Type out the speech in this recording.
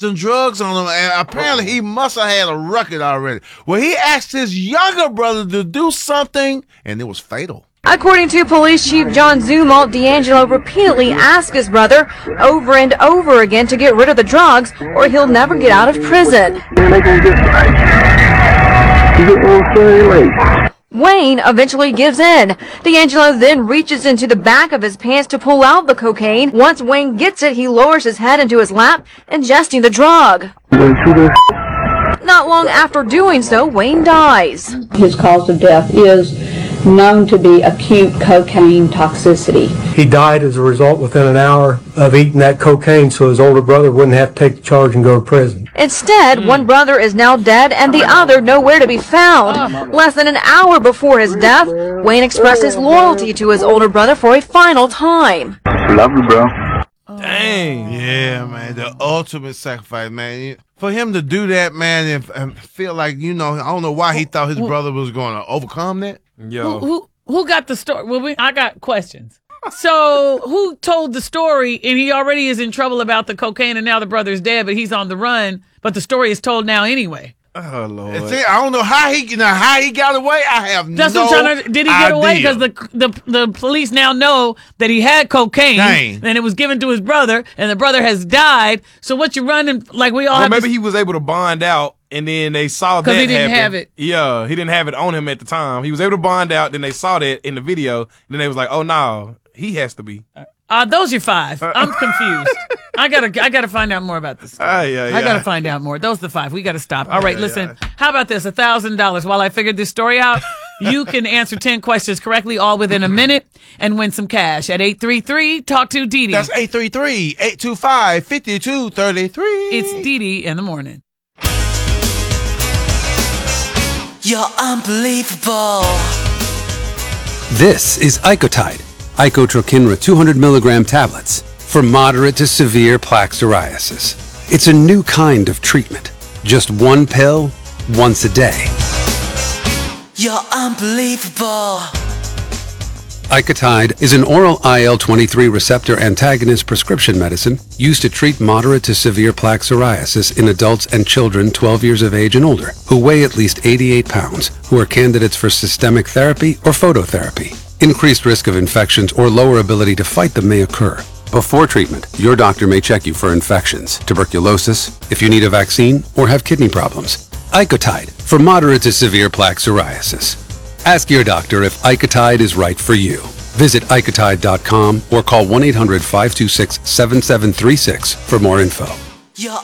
some drugs on him, and apparently he must have had a record already. Well, he asked his younger brother to do something, and it was fatal. According to Police Chief John Zumwalt, D'Angelo repeatedly asked his brother over and over again to get rid of the drugs, or he'll never get out of prison. Wayne eventually gives in. D'Angelo then reaches into the back of his pants to pull out the cocaine. Once Wayne gets it, he lowers his head into his lap, ingesting the drug. Not long after doing so, Wayne dies. His cause of death is known to be acute cocaine toxicity. He died as a result within an hour of eating that cocaine, so his older brother wouldn't have to take the charge and go to prison. Instead, one brother is now dead and the other nowhere to be found. Less than an hour before his death, Wayne expressed his loyalty to his older brother for a final time. Love you, bro. Dang. Yeah, man. The ultimate sacrifice, man. For him to do that, man, and feel like, I don't know why he thought his brother was going to overcome that. Yo. Who got the story? Well, I got questions. So who told the story, and he already is in trouble about the cocaine, and now the brother's dead, but he's on the run, but the story is told now anyway. Oh, Lord. See, I don't know how he got away. I have That's no what I'm trying to, did he get away? Because the police now know that he had cocaine, and it was given to his brother, and the brother has died. So what you running, like we all have maybe he was able to bond out, and then they saw that because he didn't happen. have it. Yeah, he didn't have it on him at the time. He was able to bond out, then they saw that in the video, then they was like, oh, no, he has to be. Those are 5. I'm confused. I gotta find out more about this. I gotta find out more. Those are the 5. We gotta stop. All right, listen. How about this? $1,000. While I figured this story out, you can answer 10 questions correctly, all within a minute, and win some cash at 833. Talk to Dee Dee. That's 833-825-5233. It's Dee Dee in the morning. You're unbelievable. This is Icotide. Icotrokinra 200 milligram tablets for moderate to severe plaque psoriasis. It's a new kind of treatment. Just one pill, once a day. You're unbelievable. Icotide is an oral IL-23 receptor antagonist prescription medicine used to treat moderate to severe plaque psoriasis in adults and children 12 years of age and older who weigh at least 88 pounds, who are candidates for systemic therapy or phototherapy. Increased risk of infections or lower ability to fight them may occur. Before treatment, your doctor may check you for infections, tuberculosis, if you need a vaccine, or have kidney problems. Icotide for moderate to severe plaque psoriasis. Ask your doctor if Icotide is right for you. Visit Icotide.com or call 1-800-526-7736 for more info. You're